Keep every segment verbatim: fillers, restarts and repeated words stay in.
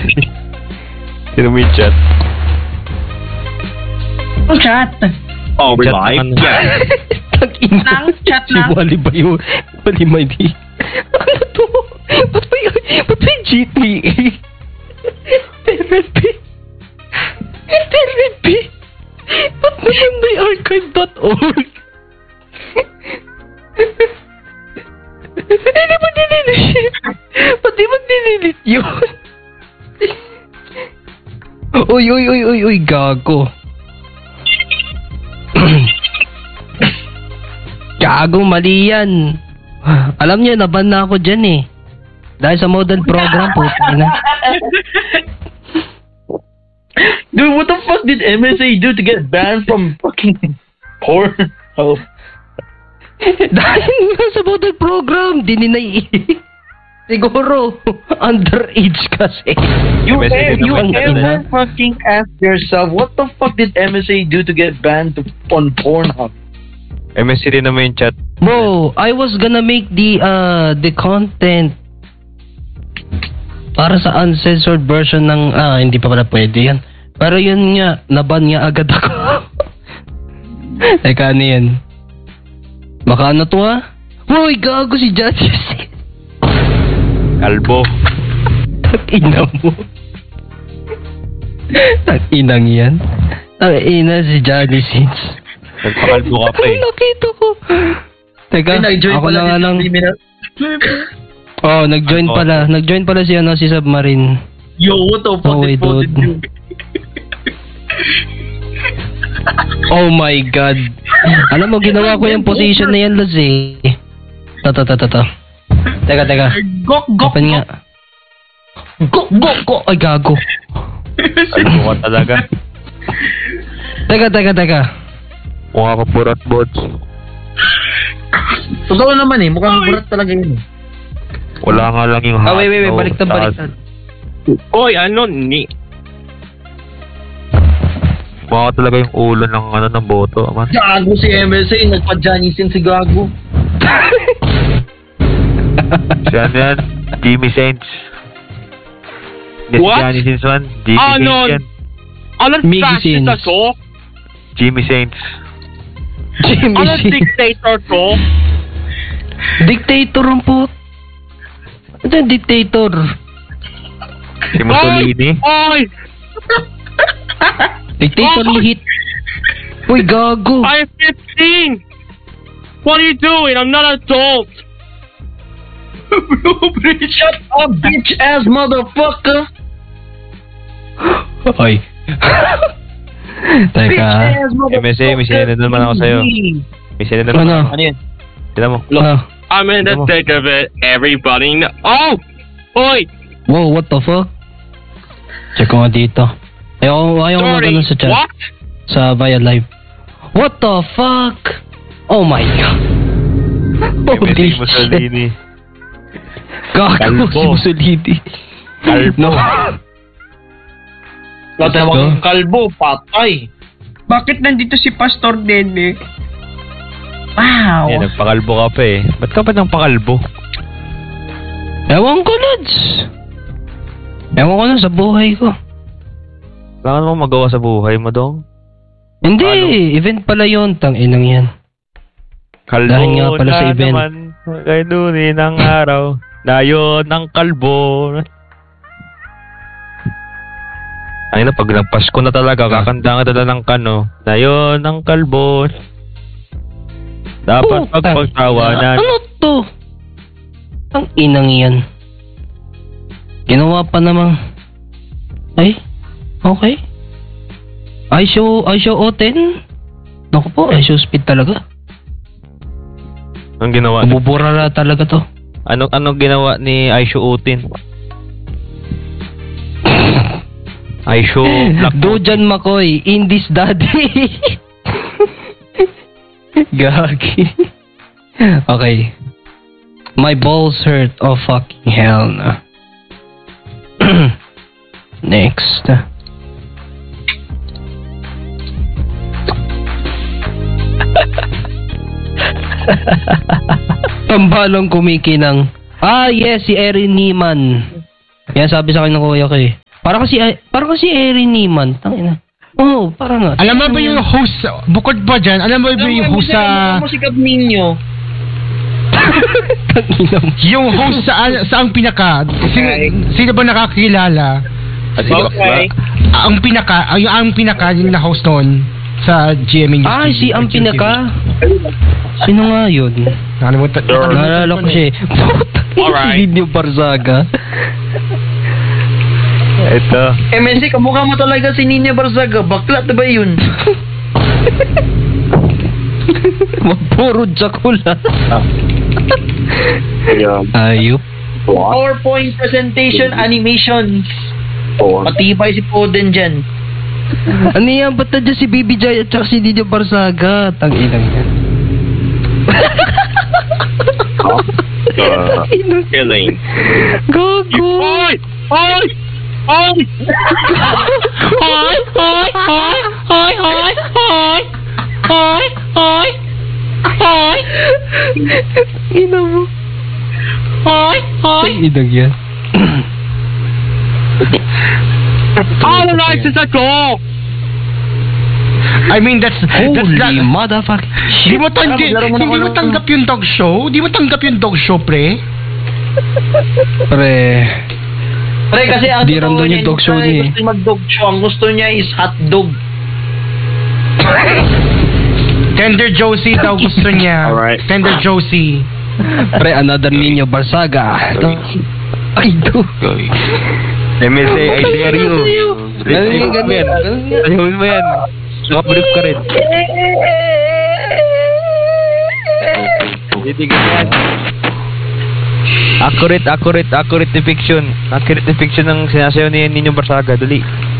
Sino mo yung chat? Ang chat. Oh, we're live? Yeah. Nang chat Si na. Wally ba yun? Wally may di. Ano to? Ba't may, ba't may G T A? Therapy. Therapy. Ba't naman may archive dot org? Hindi mo dinilit. Ba't di mo dinilit yun? Uy, uy, uy, uy, uy, gago. Gago, mali yan. Alam niyo, naban na ako dyan eh. Dahil sa model program, puta na. Dude, what the fuck did M S A do to get banned from fucking porn? Oh. Dahil sa model program, dininay. Siguro, underage kasi. You, M S A ever, you naman ever na. fucking ask yourself, what the fuck did M S A do to get banned to, on Pornhub? M S C din naman yung chat. Bro, I was gonna make the uh the content para sa uncensored version ng ah hindi pa pala pwede yan. Pero yun nga, naban nga agad ako. Teka, ano yan? Baka ano to ha? Uy, gago si Judges. Kalbo. Tag-ina mo. Tag-inang yan. Tag-ina si Johnny Sins. Nagpakalbo ka pa eh. Nakita ko. Teka, Ay, nag-join ako pala na nga si lang. criminal. Oh, nag-join Ano? pala. Nag-join pala si ano, si Submarine. Yo, what the fuck Oh, did wait, what did dude. you... Oh my God. Alam mo, ginawa ko yung position na yan, Laz eh. Tato, tato, tato. Teka, teka. Gok, gok, Open nga. Go, go, go. Ay, gago. Kalbo ka talaga. Teka, teka, teka. Mukha ka burat bots. Totoo naman eh, mukhang burat talaga yun. Wala nga lang yung Ah, hat. wait, wait, wait. no? Baliktad, baliktad. Oy, ano ni? Mukha ka talaga yung ulo ng ano ng boto, man. Gago si M S A, nagpa-Janisin si Gago. Siya ano yan? Jimmy Saints. Yes, What? Johnny Sins man. Jimmy Ano? Saints yan. Anong Miggy fascist Sins. na to? Jimmy Saints. Jimmy Anong Sins. dictator to? Dictator ang po. Ano yung dictator? Si Mussolini. Oy! Dictator Oh! lihit. Uy, gago. I'm fifteen! What are you doing? I'm not an adult! Shut up, bitch ass motherfucker! Ay. Bitch Teka. ass motherfucker! M S A, may sinunod naman ako sa'yo. May sinunod naman Ano? ako. Ano yun? Tignan mo. Ah. I'm in the Come on. thick of it. Everybody know. Oh! Oy! Wow, what the fuck? Check ko nga dito. Ayaw, ayaw ko Sorry. magano sa chat. What? Sa Via Live. What the fuck? Oh my God. M S A Holy shit. Mussolini. Gago Kalbo. si Mussolini. Kalbo. No. Latawang kalbo, patay. Bakit nandito si Pastor Dede? Wow. Yan, nagpakalbo ka pa eh. Ba't ka pa nang pakalbo? Ewan ko, Lods. Ewan ko na sa buhay ko. Wala ka namang magawa sa buhay mo, dong. Hindi, Ano? event pala yun. Tang-inang yan. Kalbo Dahil nga pala na sa event. naman. Kay Dunin ang araw. Dayon ng kalbo. Ay na, pag nagpasko na talaga, kakanta ka talaga ng kano. Dayon ng kalbo. Dapat Puta. pagpagtawanan. Ano to? Ang inang yan. Ginawa pa namang... Ay, okay. I show, I show O ten. Naku po, I show speed talaga. Ang ginawa? Bubura na talaga to. Ano ano ginawa ni Aisho Utin? Aisho Black Dojan Makoy, Indies Daddy. Gagi. Okay. My balls hurt. Oh fucking hell na. Next. Tambalang kumikinang. Ah, yes, si Erin Niemann. Yan sabi sa akin ng kuya ko eh. Para kasi, para kasi Erin Neiman. Tangina. Oo, oh, parang nga. Alam mo ba yung host, bukod pa dyan, alam mo ba yung host sa... Ano si Gab Ninyo? Tangina mo. Yung host sa, sa ang pinaka, sino, sino ba nakakilala? Okay. Ang pinaka, yung ang pinaka, yung na-host noon sa G M A News. Ah, si ang pinaka. Sino nga yun? Nakalimutan. Naalala ko siya eh. Alright. Si Nino Barzaga. Ito. M S C, kamukha mo talaga si Nina Barzaga. Bakla na ba yun? Puro jakula. Ayop. PowerPoint presentation animation. Matibay si Poden dyan. Ano yan? Ba't na dyan si Baby Jai at saka si Nino Barzaga? Tang-inang yan. Killing. Gago. Hoy! Hoy! Hoy! Hoy! Hoy! Hoy! Hoy! Hoy! Hoy! Hoy! Hoy! Hoy! Ina mo. Hoy! Hoy! Tang-inang yan. All the license at go! I mean, that's... that's Holy that, motherfucker. di mo, tang, di, hindi mo tanggap yung dog show? Di mo tanggap yung dog show, pre? Pre. Pre, kasi ang Di totoo ramdam niya, yung dog hindi show siya niya eh. gusto mag-dog show. Ang gusto niya is hot dog. Tender Josie daw gusto niya. Alright. Tender Josie. Pre, another Nino Barzaga. Ay, do. M S A, I dare you. Ganun nga, ganun. Ganun nga. Ayun mo yan. Nakabrief ka rin. Hindi ganyan. Accurate, accurate, accurate depiction. Accurate depiction ng sinasayaw ni Nino Barzaga. Dali.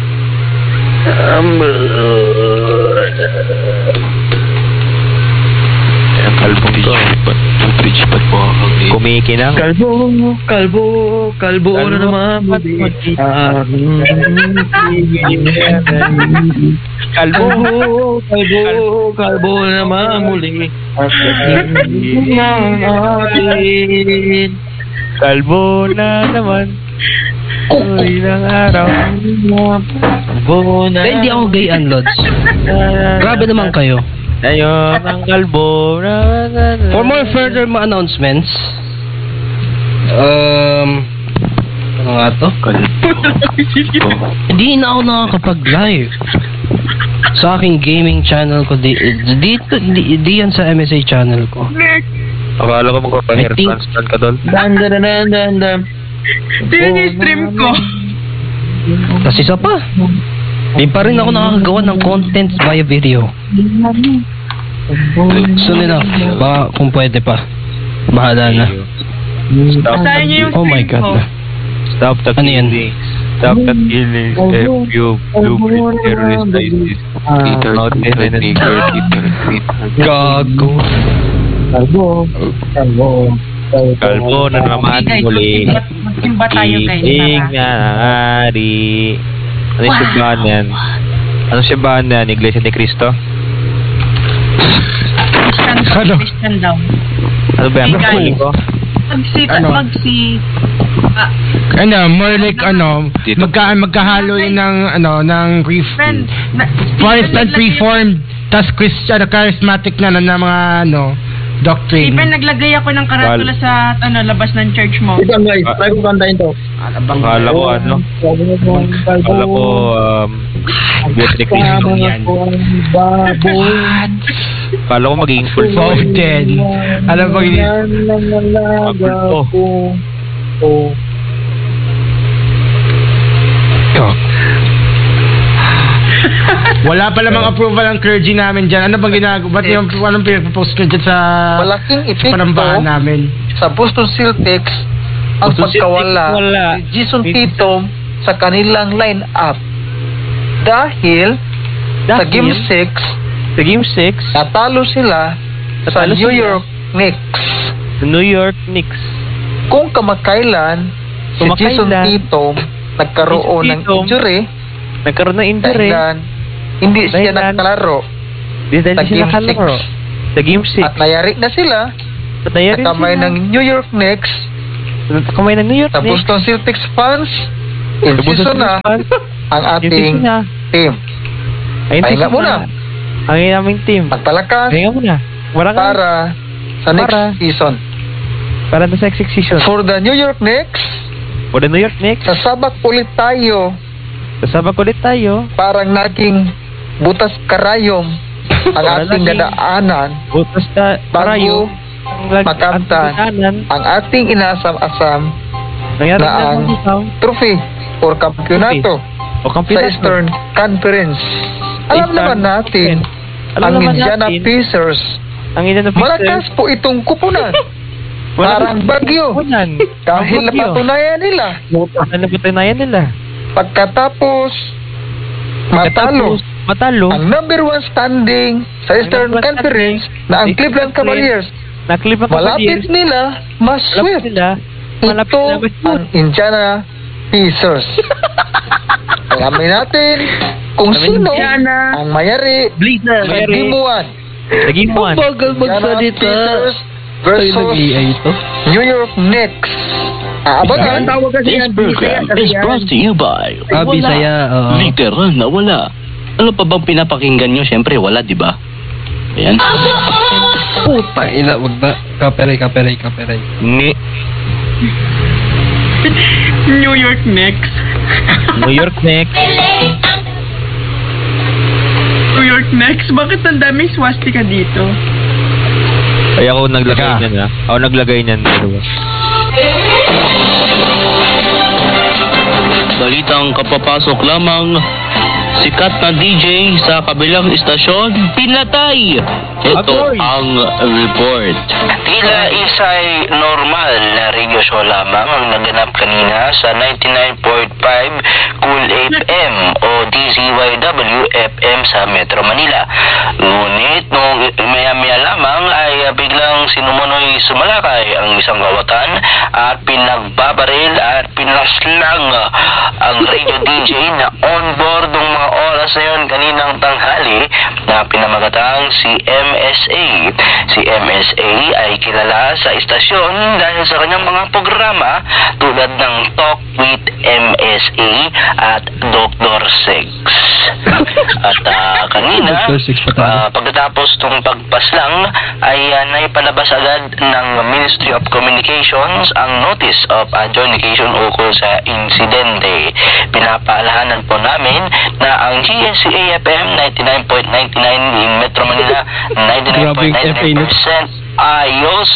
Ang kalbong to. Kumikinang. Kalbo, kalbo, kalbo na naman. Kalbo, kalbo, kalbo na naman muli. Kalbo na naman. Uy ng araw. Kalbo na. Eh, hindi ako gayan, Lods. Grabe naman kayo. Ayun ang kalbo na. For more further mga announcements, um, ano nga to? Hindi na ako nakakapag-live sa aking gaming channel ko. Di, dito, di, di yan sa M S A channel ko. Akala ko magpapahair I think- transplant ka doon. Dan, dan, dan, dan, dan. Ito yun yung stream ko. Tapos isa pa, di pa rin ako nakakagawa ng content via video. Soon enough, baka kung pwede pa. Bahala na. Stop Basahin niyo yung Oh my stream ko. God. Stop the Ano yan? killing. Stop the killing. F U blueprint terrorist ISIS. Out there and nigger. Gago. Kalbo na naman Okay, guys, muli. magsimba tayo, guys. Iing Tara. nga nangyari. Ano yung simbahan yan? Ano simbahan yan? Iglesia ni Cristo? Christian, Ano? Christian daw. Ano ba yan? Hey, guys. Katoliko? Magsi, Ano? magsi, ah, Ano, more like ano, magka, magkahalo yun ng, ano, ng brief, friend, na, Protestant naglagay- Reformed, tas Christian, charismatic na, na, na mga, ano, doctrine. Steven, naglagay ako ng karatula Wal- sa ano labas ng church mo. Ito guys, try ko kantahin to. Akala ko ano? Akala ko um, Iglesia ni Cristo. Akala ko magiging full Fountain. Alam mo, yun, Magulto. wala pa lamang approval ang clergy namin dyan. Ano bang ginagawa? Ba't yung, anong pinag-post nyo dyan sa, Malaking sa epekto panambahan namin? sa Boston Celtics ang Boston Celtics pagkawala wala. ni Jason Tatum sa kanilang line-up dahil, sa Dahil? Game six Sa Game six, natalo sila sa Natalo New sila. York Knicks. New York Knicks. Kung kamakailan si Kamakailan, Jason Tatum nagkaroon si ng Tatum, injury Nagkaroon ng injury. dahilan hindi siya Dahilan. nagkalaro Di dahil sa siya Game nakalaro. six. Sa Game six. at nayari na sila At nayari sa kamay sila. ng New York Knicks. Sa kamay ng New York Sa Knicks. Boston Celtics fans In season na ang ating team. Ayun, Pahinga season muna. na. Ang aming team. Magpalakas Pahinga muna. Wala ka. para sa next Para. season. Para sa next season. For the New York Knicks, For the New York Knicks, sasabak ulit tayo. sasabak ulit tayo. Parang naging butas karayom ang Para ating naging- dadaanan Butas ka, parayo. bago Ang lag- makanta ang tinanan. ang ating inasam-asam Nangyari na na ang ang isaw. trophy or kampyonato O sa kampiyonato. Eastern Conference. Alam Eastern naman natin, Conference. Alam ang naman Indiana natin, Pacers, ang Indiana Pacers. malakas po itong kupunan. Parang bagyo. Kupunan. Dahil Ang bagyo. napatunayan nila. Ang napatunayan nila. Pagkatapos matalo Matapos, matalo. ang number one standing sa Eastern number one Conference standing na ang sa Cleveland Eastern Cavaliers. Naklip ang Malapit Cavaliers. nila Malapit ma-sweep sila. Malapit ito na ma-sweep. ang Indiana Pacers. Alamin natin kung Alamin sino Indiana. ang mayari Blizzard. sa Mayari. Game one. Naging Ang one. bagal Indiana magsalita. Pacers Ay, versus nag-A I ito. New York Knicks. Aabangan. Tawag kasi This yan, program Bisaya, is Bisaya. brought to you by Ah, Bisaya. oo. Literal na wala. Ano pa bang pinapakinggan nyo? Siyempre wala, di ba? Ayan. Puta, ina, wag na. Copyright, copyright, copyright. Ni New York Knicks. New York Knicks. New York Knicks? Bakit ang daming swastika dito? Ay, ako naglagay Teka. niyan, ha? Ako naglagay niyan. dalawa. balitang kapapasok lamang, sikat na D J sa kabilang istasyon, pinatay. Ito Agoy. ang report. Tila isa'y normal na radio show lamang ang naganap kanina sa ninety-nine point five Cool F M o D Z Y W F M sa Metro Manila. Ngunit nung maya-maya lamang ay uh, biglang sinumunoy sumalakay ang isang gawatan at pinagbabaril at pinaslang uh, ang radio D J na on board ng mga oras na yun kaninang tanghali na pinamagatang si M S A. Si M S A ay kilala sa istasyon dahil sa kanyang mga programa tulad ng Talk with M S A at Doctor Sex. At uh, kanina, Doctor Sex pa tayo. uh, pagkatapos ng pagpaslang ay uh, naipalabas agad ng Ministry of Communications ang Notice of Adjudication ukol sa insidente. Pinapaalahanan po namin na ang G S C A F M ninety-nine point nine nine in Metro Manila ninety-nine point nine nine percent ayos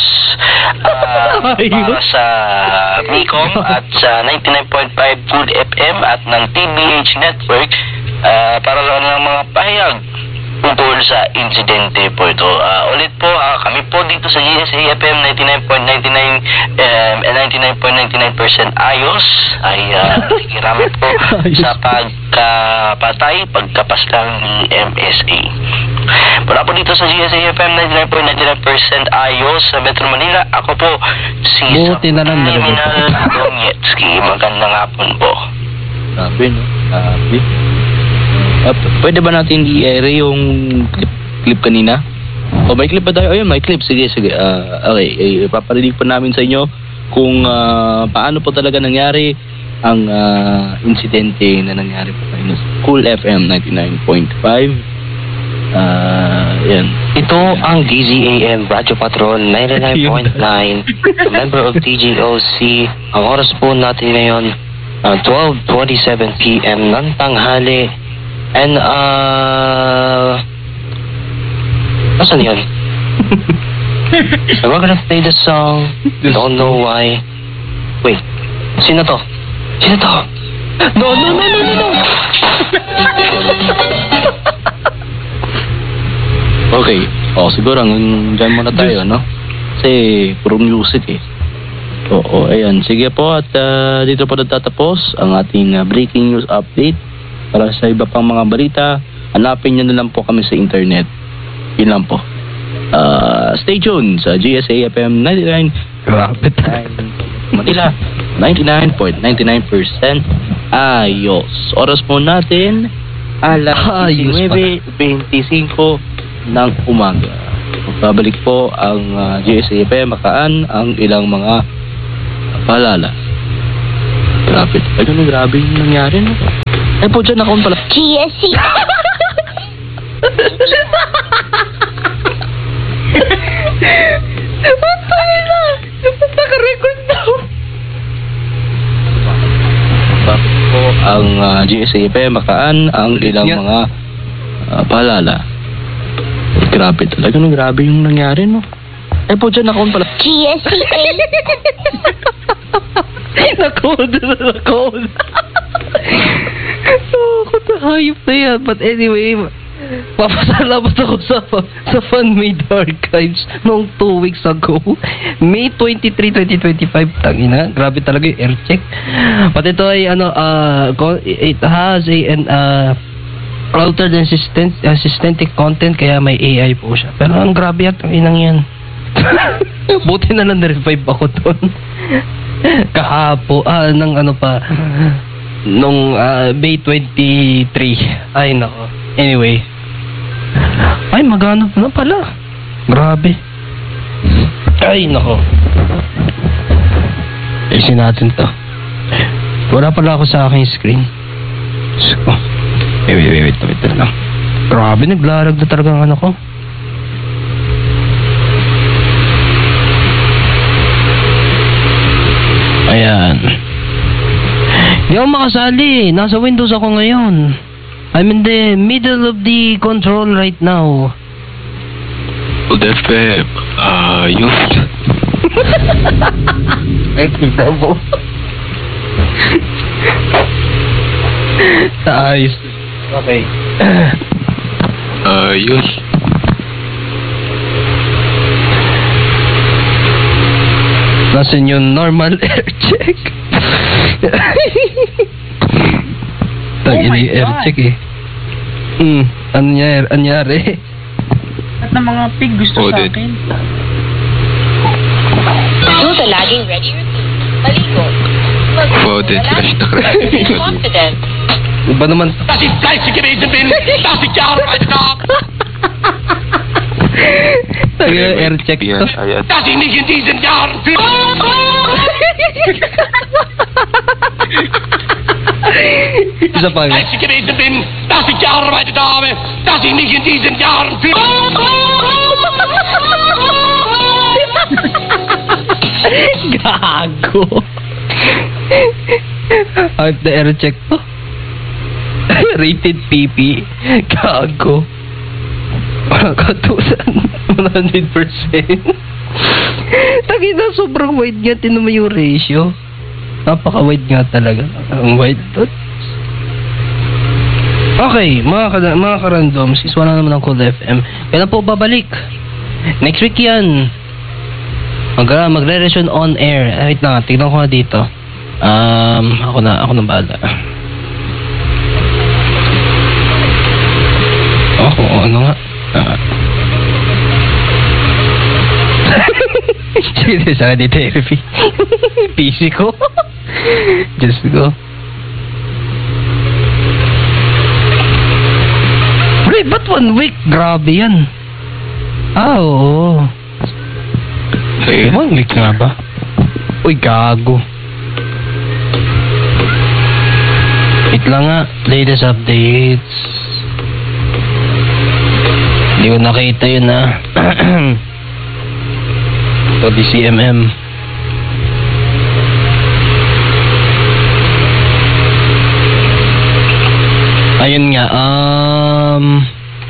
uh, para sa Micom at sa ninety-nine point five Food F M at ng T B H Network uh, para sa kanilang mga pahayag tungkol sa insidente po ito. Uh, ulit po, uh, kami po dito sa G S A F M ninety-nine point nine nine um, ninety-nine point nine nine percent ayos ay uh, nakikiramay po sa pagkapatay, pagkapaslang ni M S A. Mula po dito sa G S A F M ninety-nine point nine nine percent ayos sa Metro Manila, ako po si Buti na lang Sabrina nalagay po. Donetski. Magandang hapon po. Grabe, no? Grabe. Uh, p- pwede ba natin i-air yung clip, clip kanina? O may clip ba tayo? Ayun, may clip. Sige, sige. Ah, okay, eh, paparinig po namin sa inyo kung ah, paano po talaga nangyari ang ah, insidente na nangyari po kayo sa Cool F M ninety-nine point five. Ah, yan. Ito ang D Z A M Radio Patrol ninety-nine point nine, a member of T G O C. Ang oras po natin ngayon, uh, twelve twenty-seven p m ng tanghali. And, uh... Nasaan yun? So we're gonna play the song, Don't Know Why. Wait, sino to? Sino to? No, no, no, no, no, no! Okay. O, siguro, hanggang dyan muna tayo, no? Kasi, puro music, eh. Oo, ayan. Sige po, at ah, dito po nagtatapos ang ating ah, breaking news update. Para sa iba pang mga balita, hanapin nyo na lang po kami sa internet. Yun lang po. Ah, stay tuned sa G S A F M ninety-nine Grabe tayo. Manila ninety-nine point nine nine percent ayos. Oras po natin alas Ayos nine twenty-five ng umaga. Babalik po ang uh, G S A F M Makaan ang ilang mga paalala. Grabe. Ay, ano, grabe yung nangyari, no? Eh, po dyan account pala. G S C. Patay na! Naka-record na! Bakit po ang uh, G S A F M makaan ang ilang Yeah. mga uh, paalala? Grabe talaga, no? Grabe yung nangyari, no? Eh, po dyan account pala. G S C A. Nakode na nakode. Oh, kuta hayop na yan. But anyway, papasalamat ako sa sa fan-made archives noong two weeks ago. May twenty-third, twenty twenty-five. Tangina, grabe talaga yung air check. But ito ay ano, uh, it has a an, uh, altered assistant, assistant content kaya may A I po siya. Pero ang grabe at ang inang yan. Buti na lang na-revive ako doon. Kahapo, ah, ng ano pa, nung uh, May twenty-third. Ay, nako. Anyway. Ay, maghanap na pala. Grabe. Ay, nako. Isin natin to. Wala pala ako sa aking screen. So, wait, wait, wait, wait, wait, wait lang. Grabe, naglarag na talaga ang ano ko. Ayan. Hindi ako makasali. Nasa Windows ako ngayon. I'm in the middle of the control right now. Good F M. Ah, youth. Ay, kita mo. Ayos. Okay. Ah, youth. Nasaan yung normal air check? Tangin Oh my yung air God. check eh. Hmm, anyari? anyari? At ng mga pig gusto Oh, sa did. akin. Do the laging ready routine. Maligo. Mag- Oh, did. Crash na crash. Be confident. Iba naman. Das ist fleißig gewesen bin, dass ich gearbeitet habe. Tangin yung air check to. Ayan. Dass ich nicht in diesen Jahren für... Isa pa nga. fleißig gewesen bin, dass ich gearbeitet habe, dass ich nicht in diesen Jahren für... Gago. Hype the air check to. Rated P P. Gago. Katusan. one hundred percent. Tagi na, sobrang wide nga. Tinan mo yung ratio. Napaka-wide nga talaga. Ang wide to. Okay, mga, ka- mga karandoms, is wala naman ang Cool F M. Kailan po babalik? Next week yan. Mag magre-resume on air. Ah, wait lang, tignan ko na dito. Um, ako na, ako na bahala. Ako, ano nga? Ah. Sige, saka dito therapy. P C ko. Just go. Wait, ba't one week? Grabe yan. Ah, oo. Sige. One week nga ba? Uy, gago. Wait lang nga. Latest updates. Hindi ko nakita yun ah. Ito, D C M M. Ayun nga, um...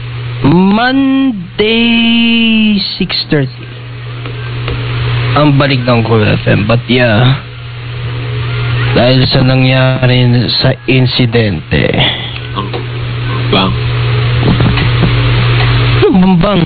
Monday, six thirty. Ang balik ng Cool F M. But yeah, dahil sa nangyari sa insidente. Bang. Anong bambang?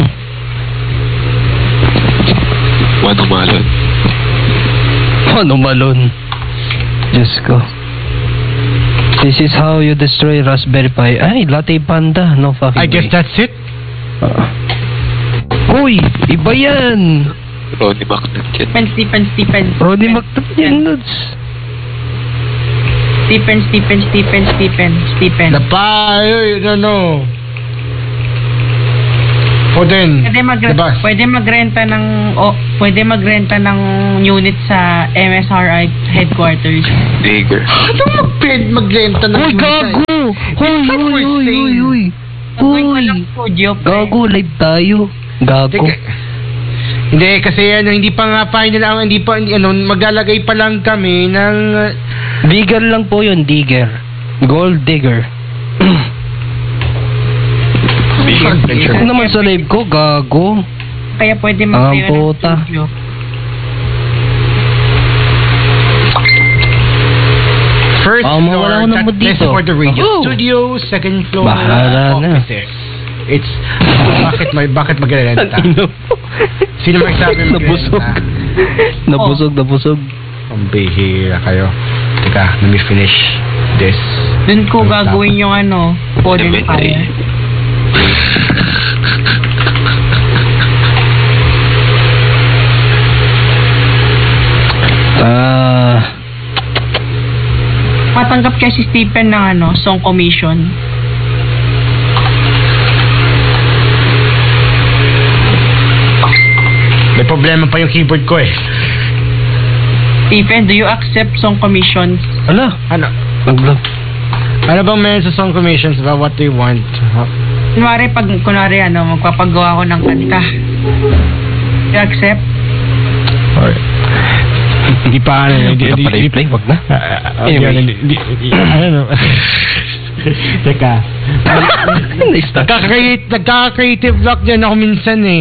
Ano malon? Ano malon? Diyos ko. This is how you destroy Raspberry Pi. Ay, Latte Panda. No fucking I guess way. that's it. Uh, Uy, iba yan. Ronnie McNutt yan. Stephen, Stephen, Stephen. Rodney McNutt yan, nuts. Stephen, Stephen, Stephen, Stephen, Stephen. The pa, ay, no, no. Ako din. Pwede mag Diba? pwede magrenta ng o pwede magrenta ng unit sa M S R I headquarters. Digger. Ano mag-bed magrenta ng Hoy, gago! Hoy, hoy, hoy, hoy, hoy. Gagawin ko Hoy. lang studio. pre. Gago, live tayo. Gago. Teka. Hindi, kasi ano, hindi pa nga final ang, hindi pa, hindi, ano, maglalagay pa lang kami ng, uh, Digger lang po yun, digger. Gold digger. Ito naman sa live ko, gago. Kaya pwede Ang magtayo ng puta. studio. first Ah, floor, mawala ko ng that mood is dito. for the radio Oh. studio, second floor, Bahala na. offices. It's, bakit may, bakit magrerenta? Ino. Sino may sabi Nabusog. magrerenta? Nabusog, nabusog. Ang bihira kayo. Teka, let me finish this. Doon ko gagawin yung ano, Golden Cemetery. Fire. Ah, Matanggap kaya si Stephen ng ano, song commission. May problema pa yung keyboard ko eh. Stephen, do you accept song commissions? ala. Ano? Naglag. Ano bang meron sa song commissions ba? What do you want? Huh? Kunwari, pag, kunwari, ano, magpapagawa ko ng kanta. Do you accept? Alright. Hindi pa ano. Hindi ka pala i-play, wag na. Anyway. Ano? Teka. Nice na. Nagkaka-creative block din ako minsan eh.